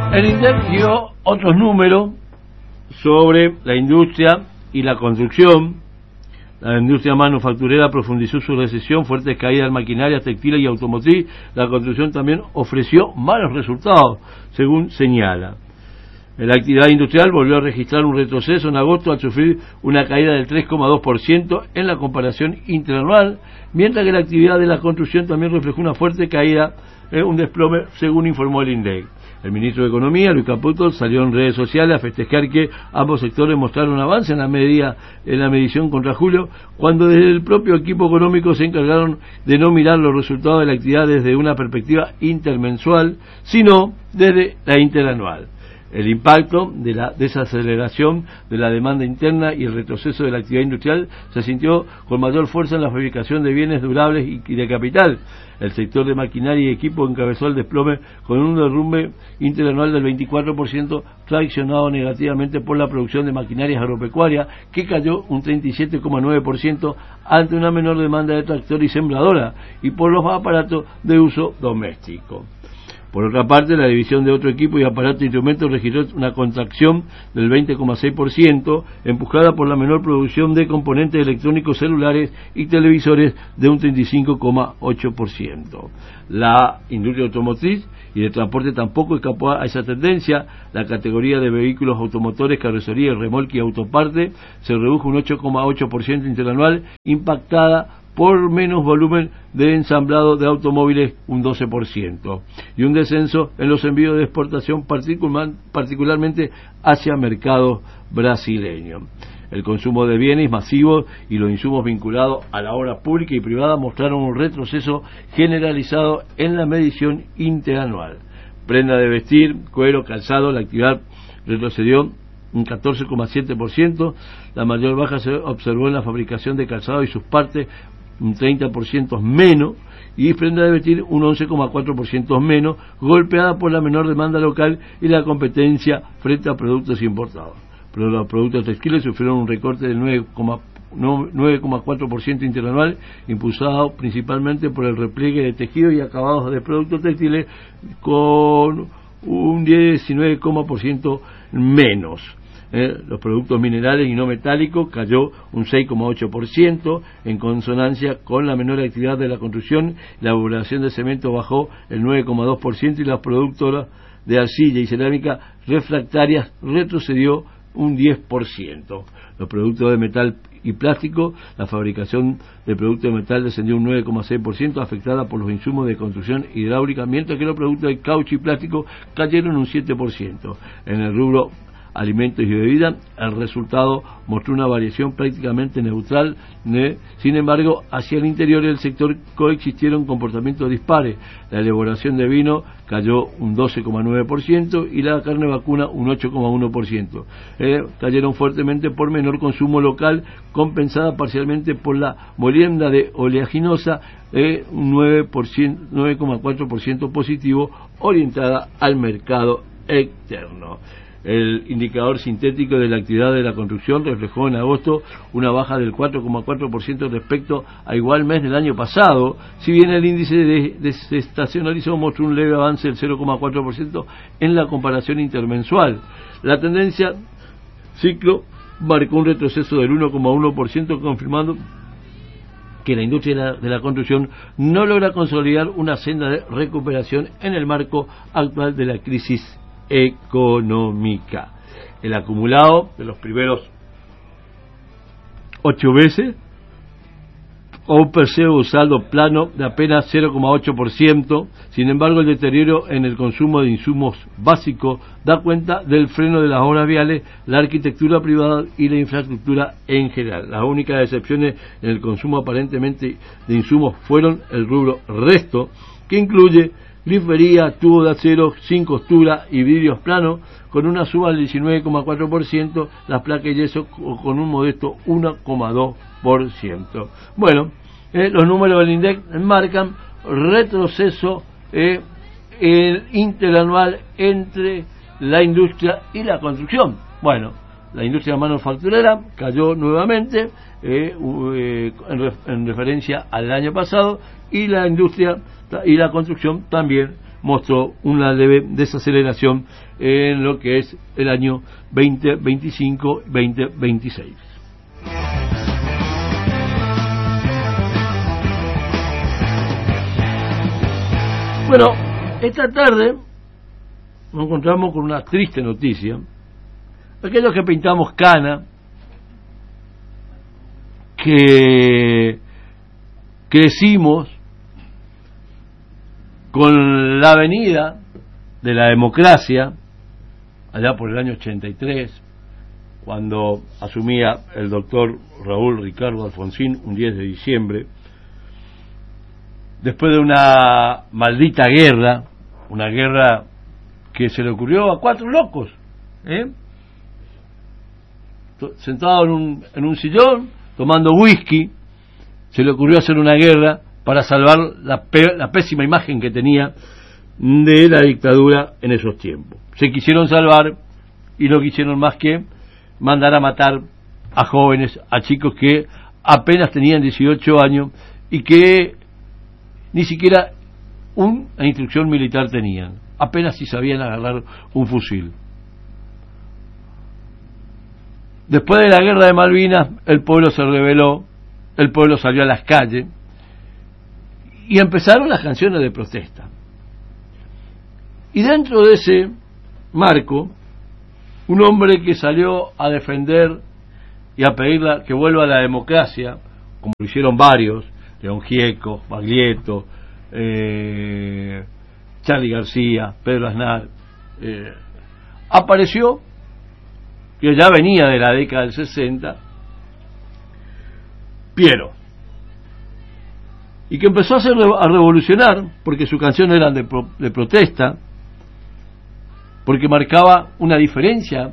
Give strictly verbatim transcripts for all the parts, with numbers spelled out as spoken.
El INDEC dio otros números sobre la industria y la construcción. La industria manufacturera profundizó su recesión, fuertes caídas en maquinaria, textiles y automotriz. La construcción también ofreció malos resultados, según señala. La actividad industrial volvió a registrar un retroceso en agosto al sufrir una caída del tres coma dos por ciento en la comparación interanual, mientras que la actividad de la construcción también reflejó una fuerte caída, eh, un desplome, según informó el INDEC. El ministro de Economía, Luis Caputo, salió en redes sociales a festejar que ambos sectores mostraron avance en la medida, en la medición contra julio, cuando desde el propio equipo económico se encargaron de no mirar los resultados de la actividad desde una perspectiva intermensual, sino desde la interanual. El impacto de la desaceleración de la demanda interna y el retroceso de la actividad industrial se sintió con mayor fuerza en la fabricación de bienes durables y de capital. El sector de maquinaria y equipo encabezó el desplome con un derrumbe interanual del veinticuatro por ciento, traccionado negativamente por la producción de maquinarias agropecuarias, que cayó un treinta y siete coma nueve por ciento ante una menor demanda de tractor y sembradora, y por los aparatos de uso doméstico. Por otra parte, la división de otro equipo y aparato e instrumentos registró una contracción del veinte coma seis por ciento, empujada por la menor producción de componentes electrónicos celulares y televisores de un treinta y cinco coma ocho por ciento. La industria automotriz y de transporte tampoco escapó a esa tendencia. La categoría de vehículos automotores, carrocería, remolque y autoparte se redujo un ocho coma ocho por ciento interanual, impactada por menos volumen de ensamblado de automóviles, un doce por ciento, y un descenso en los envíos de exportación, particular, particularmente hacia mercados brasileños. El consumo de bienes masivos y los insumos vinculados a la obra pública y privada mostraron un retroceso generalizado en la medición interanual. Prenda de vestir, cuero, calzado, la actividad retrocedió un catorce coma siete por ciento. La mayor baja se observó en la fabricación de calzado y sus partes, un treinta por ciento menos, y prenda de vestir un once coma cuatro por ciento menos, golpeada por la menor demanda local y la competencia frente a productos importados. Pero los productos textiles sufrieron un recorte del nueve coma cuatro por ciento interanual, impulsado principalmente por el repliegue de tejidos y acabados de productos textiles, con un diecinueve por ciento menos. Eh, los productos minerales y no metálicos cayó un seis coma ocho por ciento, en consonancia con la menor actividad de la construcción. La elaboración de cemento bajó el nueve coma dos por ciento y las productoras de arcilla y cerámica refractarias retrocedió un diez por ciento. Los productos de metal y plástico, la fabricación de productos de metal descendió un nueve coma seis por ciento, afectada por los insumos de construcción hidráulica, mientras que los productos de caucho y plástico cayeron un siete por ciento. En el rubro alimentos y bebidas, el resultado mostró una variación prácticamente neutral. ¿eh? Sin embargo, hacia el interior del sector coexistieron comportamientos dispares. La elaboración de vino cayó un doce coma nueve por ciento y la carne vacuna un ocho coma uno por ciento. Eh, cayeron fuertemente por menor consumo local, compensada parcialmente por la molienda de oleaginosa, eh, un nueve coma cuatro por ciento positivo, orientada al mercado externo. El indicador sintético de la actividad de la construcción reflejó en agosto una baja del cuatro coma cuatro por ciento respecto a igual mes del año pasado, si bien el índice de desestacionalizó mostró un leve avance del cero coma cuatro por ciento en la comparación intermensual. La tendencia ciclo marcó un retroceso del uno coma uno por ciento, confirmando que la industria de la construcción no logra consolidar una senda de recuperación en el marco actual de la crisis económica. El acumulado de los primeros ocho meses observa un saldo plano de apenas cero coma ocho por ciento. Sin embargo, el deterioro en el consumo de insumos básicos da cuenta del freno de las obras viales, la arquitectura privada y la infraestructura en general. Las únicas excepciones en el consumo aparentemente de insumos fueron el rubro resto, que incluye grifería, tubo de acero sin costura y vidrios planos, con una suba del diecinueve coma cuatro por ciento, las placas y yeso con un modesto uno coma dos por ciento. Bueno, eh, los números del INDEC marcan retroceso eh, el interanual entre la industria y la construcción. Bueno, la industria manufacturera cayó nuevamente eh, eh, en, ref, en referencia al año pasado, y la industria y la construcción también mostró una leve desaceleración en lo que es el año veinte veinticinco veinte veintiséis. Bueno, esta tarde nos encontramos con una triste noticia. Aquellos que pintamos cana, que crecimos con la venida de la democracia, allá por el año ochenta y tres, cuando asumía el doctor Raúl Ricardo Alfonsín, un diez de diciembre, después de una maldita guerra, una guerra que se le ocurrió a cuatro locos, ¿eh? sentado en un, en un sillón, tomando whisky, se le ocurrió hacer una guerra para salvar la, pe- la pésima imagen que tenía de la dictadura en esos tiempos. Se quisieron salvar y no quisieron más que mandar a matar a jóvenes, a chicos que apenas tenían dieciocho años y que ni siquiera una instrucción militar tenían, apenas si sabían agarrar un fusil. Después de la guerra de Malvinas, el pueblo se rebeló, el pueblo salió a las calles y empezaron las canciones de protesta. Y dentro de ese marco, un hombre que salió a defender y a pedir la, que vuelva a la democracia, como lo hicieron varios, León Gieco, Baglietto, eh, Charly García, Pedro Aznar, eh, apareció, que ya venía de la década del sesenta, Piero, y que empezó a, hacer, a revolucionar, porque sus canciones eran de, pro, de protesta, porque marcaba una diferencia,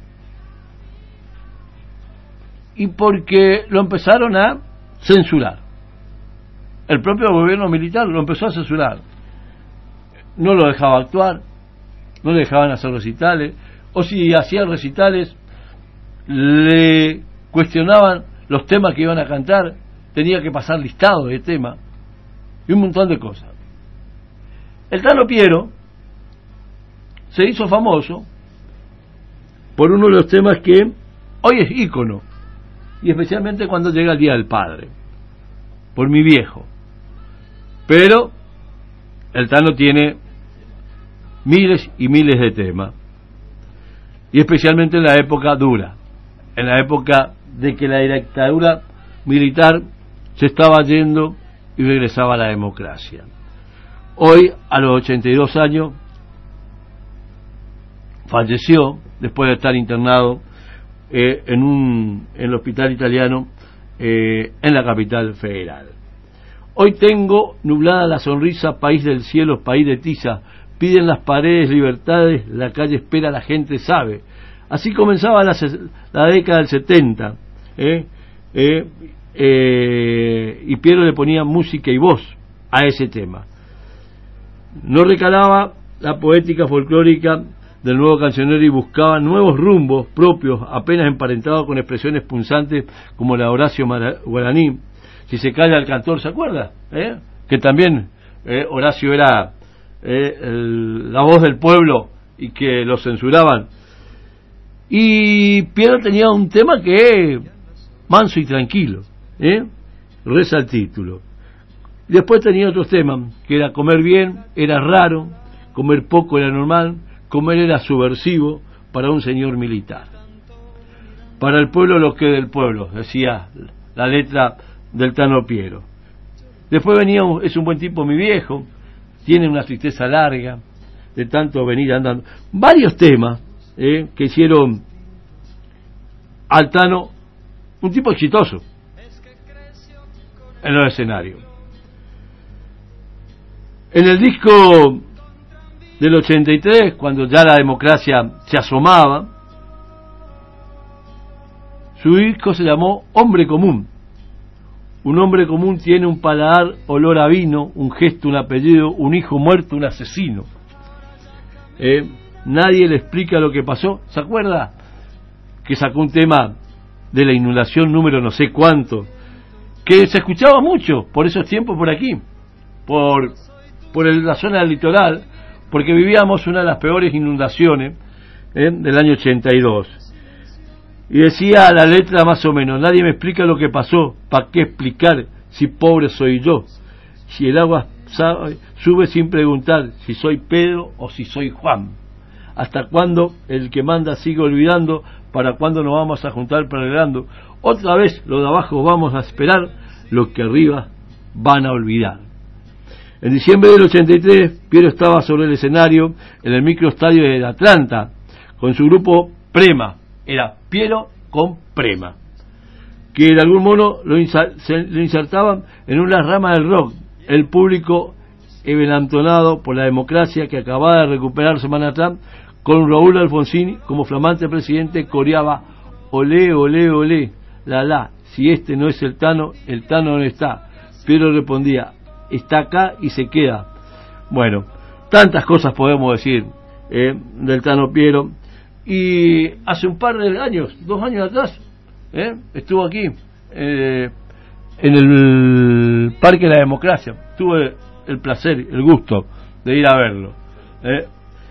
y porque lo empezaron a censurar. El propio gobierno militar lo empezó a censurar. No lo dejaba actuar, no le dejaban hacer recitales, o si hacían recitales le cuestionaban los temas que iban a cantar, tenía que pasar listado de temas y un montón de cosas. El Tano Piero se hizo famoso por uno de los temas que hoy es ícono, y especialmente cuando llega el Día del Padre, por Mi Viejo. Pero el Tano tiene miles y miles de temas, y especialmente en la época dura, en la época de que la dictadura militar se estaba yendo y regresaba a la democracia. Hoy, a los ochenta y dos años, falleció después de estar internado eh, en un en el hospital italiano eh, en la capital federal. Hoy tengo nublada la sonrisa, país del cielo, país de tiza, piden las paredes libertades, la calle espera, la gente sabe. Así comenzaba la, la década del setenta, ¿eh? Eh, eh, y Piero le ponía música y voz a ese tema. No recalaba la poética folclórica del nuevo cancionero y buscaba nuevos rumbos propios, apenas emparentados con expresiones punzantes como la Horacio Guaraní. Si se calla el cantor, ¿se acuerda? ¿Eh? Que también eh, Horacio era eh, el, la voz del pueblo y que lo censuraban. Y Piero tenía un tema que manso y tranquilo, ¿eh? Reza el título. Después tenía otros temas, que era comer bien, era raro, comer poco era normal, comer era subversivo para un señor militar. Para el pueblo lo que del pueblo, decía la letra del Tano Piero. Después venía, es un buen tipo mi viejo, tiene una tristeza larga, de tanto venir andando. Varios temas eh, que hicieron al Tano un tipo exitoso en los escenarios. En el disco del ochenta y tres, cuando ya la democracia se asomaba, su disco se llamó Hombre Común. Un hombre común tiene un paladar, olor a vino, un gesto, un apellido, un hijo muerto, un asesino. Eh, nadie le explica lo que pasó. ¿Se acuerda que sacó un tema de la inundación número no sé cuánto, que se escuchaba mucho por esos tiempos por aquí, por, por el, la zona del litoral, porque vivíamos una de las peores inundaciones ¿eh? del año ochenta y dos. Y decía la letra más o menos: nadie me explica lo que pasó, ¿para qué explicar si pobre soy yo? Si el agua sabe, sube sin preguntar si soy Pedro o si soy Juan. ¿Hasta cuándo el que manda sigue olvidando? ¿Para cuándo nos vamos a juntar peleando? Otra vez los de abajo vamos a esperar lo que arriba van a olvidar. En diciembre del ochenta y tres, Piero estaba sobre el escenario en el microestadio de Atlanta con su grupo Prema. Era Piero con Prema, que de algún modo lo, insal, se, lo insertaban en una rama del rock. El público envalentonado por la democracia que acababa de recuperar semana atrás, con Raúl Alfonsín como flamante presidente, coreaba: olé, olé, olé, la la, si este no es el Tano, el Tano no está. Piero respondía: está acá y se queda. Bueno, tantas cosas podemos decir eh, del Tano Piero. Y hace un par de años, dos años atrás, eh, estuvo aquí eh, en el Parque de la Democracia. Tuve el placer, el gusto de ir a verlo eh,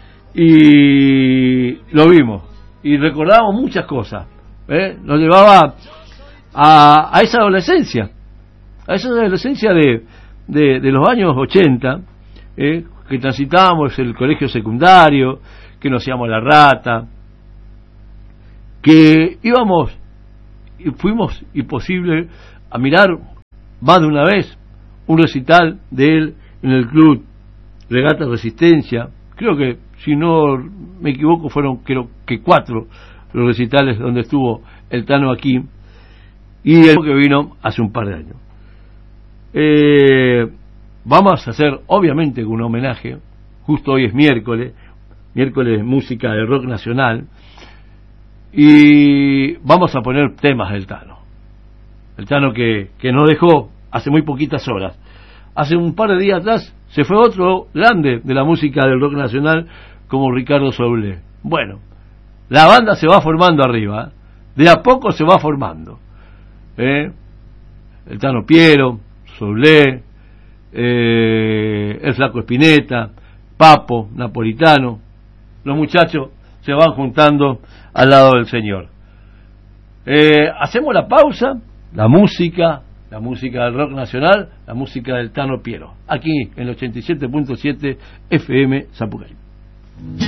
y lo vimos y recordamos muchas cosas. eh, nos llevaba a, a esa adolescencia, a esa adolescencia de, de, de los años ochenta, eh, que transitábamos el colegio secundario, que nos hacíamos la rata, que íbamos y fuimos imposible a mirar más de una vez un recital de él en el club Regata Resistencia. Creo que, si no me equivoco, fueron creo que cuatro los recitales donde estuvo el Tano aquí, y el que vino hace un par de años. Eh, vamos a hacer obviamente un homenaje. Justo hoy es miércoles, miércoles de música de rock nacional, y vamos a poner temas del Tano. El Tano que, que nos dejó hace muy poquitas horas. Hace un par de días atrás se fue otro grande de la música del rock nacional como Ricardo Soule. Bueno, la banda se va formando arriba, de a poco se va formando. ¿Eh? El Tano Piero, Soule, eh, el Flaco Spinetta, Papo, Napolitano. Los muchachos se van juntando al lado del Señor. Eh, hacemos la pausa, la música, la música del rock nacional, la música del Tano Piero, aquí en el ochenta y siete punto siete F M Zapucay.